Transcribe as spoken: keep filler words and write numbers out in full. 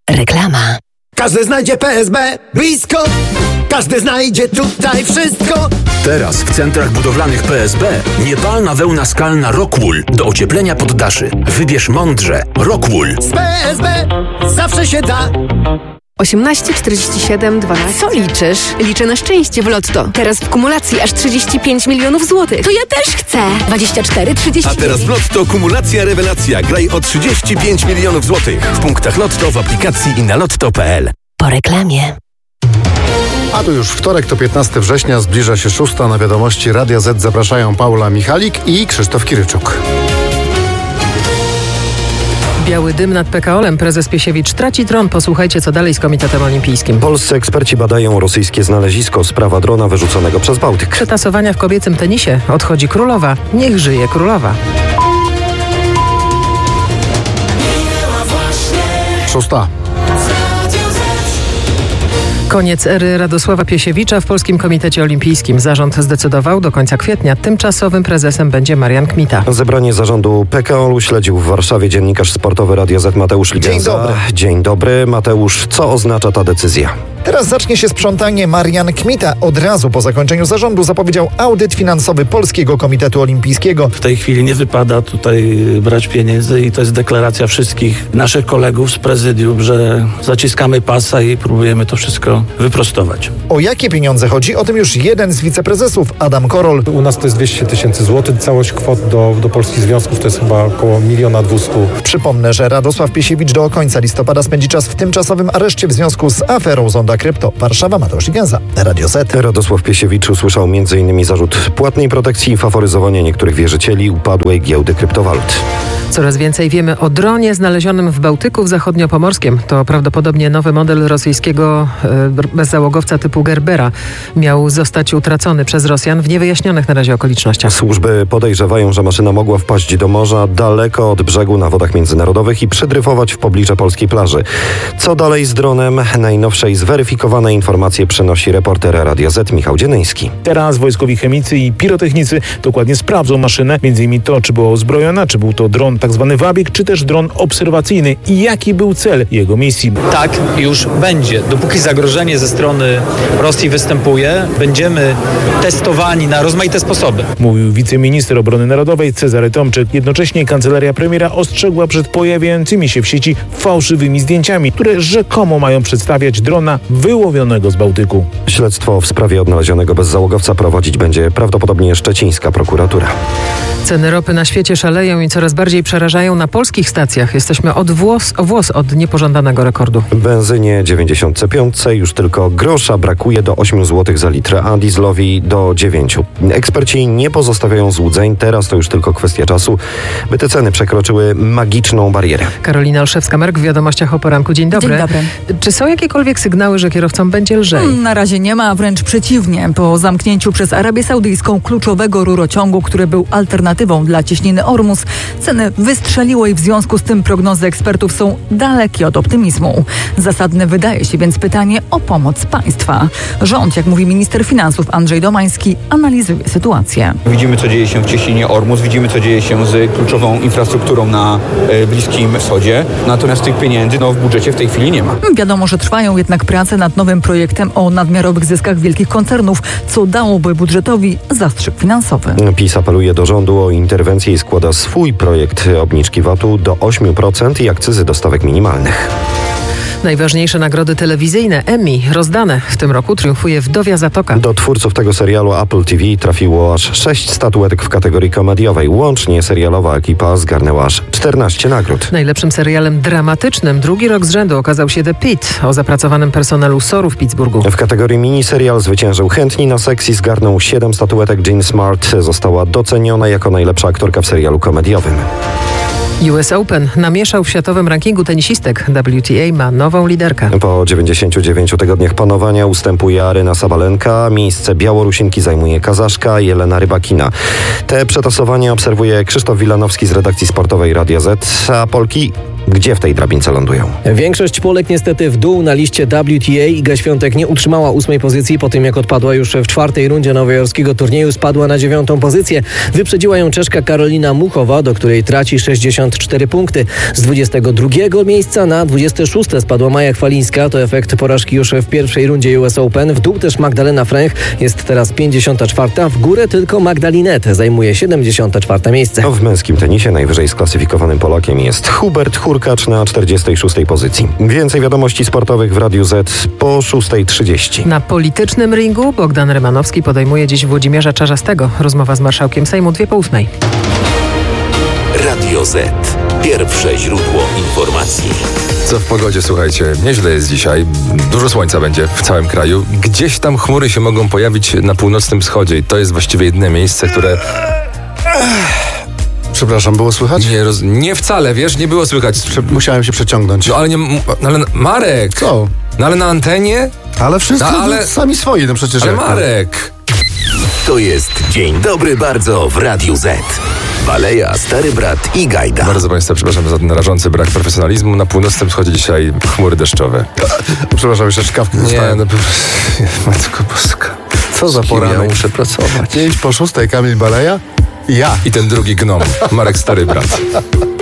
Reklama. Każdy znajdzie P S B blisko. Każdy znajdzie tutaj wszystko. Teraz w centrach budowlanych P S B niepalna wełna skalna Rockwool do ocieplenia poddaszy. Wybierz mądrze. Rockwool. Z P S B zawsze się da. osiemnaście czterdzieści siedem dwanaście. Co liczysz? Liczę na szczęście w Lotto. Teraz w kumulacji aż trzydzieści pięć milionów złotych. To ja też chcę! dwadzieścia cztery trzydzieści A teraz w Lotto kumulacja rewelacja. Graj o trzydzieści pięć milionów złotych. W punktach Lotto, w aplikacji i na lotto kropka p l. Po reklamie. A tu już wtorek, to piętnastego września, zbliża się szósta. Na wiadomości Radia Z zapraszają Paula Michalik i Krzysztof Kiryczuk. Biały dym nad P K O L-em. Prezes Piesiewicz traci tron. Posłuchajcie, co dalej z Komitetem Olimpijskim. Polscy eksperci badają rosyjskie znalezisko. Sprawa drona wyrzuconego przez Bałtyk. Przetasowania w kobiecym tenisie. Odchodzi królowa. Niech żyje królowa. Szósta. Koniec ery Radosława Piesiewicza w Polskim Komitecie Olimpijskim. Zarząd zdecydował do końca kwietnia. Tymczasowym prezesem będzie Marian Kmita. Zebranie zarządu P K O L-u śledził w Warszawie dziennikarz sportowy Radia Z Mateusz Ligenza. Dzień dobry. Dzień dobry. Mateusz, co oznacza ta decyzja? Teraz zacznie się sprzątanie. Marian Kmita od razu po zakończeniu zarządu zapowiedział audyt finansowy Polskiego Komitetu Olimpijskiego. W tej chwili nie wypada tutaj brać pieniędzy i to jest deklaracja wszystkich naszych kolegów z prezydium, że zaciskamy pasa i próbujemy to wszystko wyprostować. O jakie pieniądze chodzi? O tym już jeden z wiceprezesów, Adam Korol. U nas to jest dwieście tysięcy złotych. Całość kwot do, do polskich związków to jest chyba około miliona dwustu. Przypomnę, że Radosław Piesiewicz do końca listopada spędzi czas w tymczasowym areszcie w związku z aferą Zonda Krypto. Warszawa, Mateusz Ligenza, Radio Z. Radosław Piesiewicz usłyszał między innymi zarzut płatnej protekcji i faworyzowania niektórych wierzycieli upadłej giełdy kryptowalut. Coraz więcej wiemy o dronie znalezionym w Bałtyku w zachodniopomorskim. To prawdopodobnie nowy model rosyjskiego e, bezzałogowca typu Gerbera. Miał zostać utracony przez Rosjan w niewyjaśnionych na razie okolicznościach. Służby podejrzewają, że maszyna mogła wpaść do morza daleko od brzegu na wodach międzynarodowych i przydryfować w pobliże polskiej plaży. Co dalej z dronem? Najnowsze i zweryfikowane informacje przynosi reporter Radia Z Michał Dzienyński. Teraz wojskowi chemicy i pirotechnicy dokładnie sprawdzą maszynę, między innymi to, czy była uzbrojona, czy był to dron tak zwany wabiek, czy też dron obserwacyjny i jaki był cel jego misji. Tak już będzie. Dopóki zagrożenie ze strony Rosji występuje, będziemy testowani na rozmaite sposoby. Mówił wiceminister obrony narodowej Cezary Tomczyk. Jednocześnie kancelaria premiera ostrzegła przed pojawiającymi się w sieci fałszywymi zdjęciami, które rzekomo mają przedstawiać drona wyłowionego z Bałtyku. Śledztwo w sprawie odnalezionego bezzałogowca prowadzić będzie prawdopodobnie szczecińska prokuratura. Ceny ropy na świecie szaleją i coraz bardziej przerażają na polskich stacjach. Jesteśmy od włos, o włos od niepożądanego rekordu. W benzynie dziewięćdziesiąt pięć już tylko grosza brakuje do ośmiu złotych za litr, a dieslowi do dziewięciu. Eksperci nie pozostawiają złudzeń. Teraz to już tylko kwestia czasu, by te ceny przekroczyły magiczną barierę. Karolina Olszewska-Merk w Wiadomościach o poranku. Dzień dobry. Dzień dobry. Czy są jakiekolwiek sygnały, że kierowcom będzie lżej? Na razie nie ma, wręcz przeciwnie. Po zamknięciu przez Arabię Saudyjską kluczowego rurociągu, który był alternatywą dla cieśniny Ormus, ceny wystrzeliły i w związku z tym prognozy ekspertów są dalekie od optymizmu. Zasadne wydaje się więc pytanie o pomoc państwa. Rząd, jak mówi minister finansów Andrzej Domański, analizuje sytuację. Widzimy, co dzieje się w cieśninie Ormus, widzimy, co dzieje się z kluczową infrastrukturą na e, Bliskim Wschodzie. Natomiast tych pieniędzy no, w budżecie w tej chwili nie ma. Wiadomo, że trwają jednak prace nad nowym projektem o nadmiarowych zyskach wielkich koncernów, co dałoby budżetowi zastrzyk finansowy. PiS apeluje do rządu o interwencję i składa swój projekt obniżki V A T-u do ośmiu procent i akcyzy do stawek minimalnych. Najważniejsze nagrody telewizyjne Emmy rozdane. W tym roku triumfuje Wdowia Zatoka. Do twórców tego serialu Apple T V trafiło aż sześć statuetek w kategorii komediowej. Łącznie serialowa ekipa zgarnęła aż czternaście nagród. Najlepszym serialem dramatycznym drugi rok z rzędu okazał się The Pitt o zapracowanym personelu Soru w Pittsburghu. W kategorii miniserial zwyciężył Chętni na seks i zgarnął siedem statuetek. Jean Smart została doceniona jako najlepsza aktorka w serialu komediowym. U S Open namieszał w światowym rankingu tenisistek. W T A ma nową liderkę. Po dziewięćdziesięciu dziewięciu tygodniach panowania ustępuje Aryna Sabalenka. Miejsce Białorusinki zajmuje Kazaszka Jelena Rybakina. Te przetasowania obserwuje Krzysztof Wilanowski z redakcji sportowej Radia Z, a Polki Gdzie w tej drabince lądują? Większość Polek niestety w dół na liście W T A. Iga Świątek nie utrzymała ósmej pozycji po tym, jak odpadła już w czwartej rundzie nowojorskiego turnieju, spadła na dziewiątą pozycję. Wyprzedziła ją Czeszka Karolina Muchowa, do której traci sześćdziesiąt cztery punkty. Z dwudziestego drugiego miejsca na dwudzieste szóste spadła Maja Chwalińska. To efekt porażki już w pierwszej rundzie U S Open. W dół też Magdalena Fręch, jest teraz pięćdziesiąta czwarta. W górę tylko Magdalinet zajmuje siedemdziesiąte czwarte miejsce. W męskim tenisie najwyżej sklasyfikowanym Polakiem jest Hubert Hurkacz na czterdziestej szóstej pozycji. Więcej wiadomości sportowych w Radiu Z po szóstej trzydzieści. Na politycznym ringu Bogdan Rymanowski podejmuje dziś Włodzimierza Czarzastego. Rozmowa z marszałkiem Sejmu dwie po ósmej. Radio Z. Pierwsze źródło informacji. Co w pogodzie, słuchajcie, nieźle jest dzisiaj. Dużo słońca będzie w całym kraju. Gdzieś tam chmury się mogą pojawić na północnym wschodzie i to jest właściwie jedyne miejsce, które... Przepraszam, było słychać? Nie, roz... nie wcale, wiesz, nie było słychać. Prze... Musiałem się przeciągnąć. No ale nie... Ale Marek! Co? No ale na antenie? Ale wszyscy no, ale... sami swoi, no przecież... Ale Marek! To jest Dzień Dobry Bardzo w Radiu Z. Baleja, Stary Brat i Gajda. Bardzo Państwa przepraszam za ten rażący brak profesjonalizmu. Na północnym wschodzie dzisiaj chmury deszczowe. Przepraszam, jeszcze szkawkę Nie, dostałem. no... Matko Boska. Co za poranek. Ja muszę pracować. Pięć po szóstej, Kamil Baleja. Ja. I ten drugi gnom, Marek Stary Brat.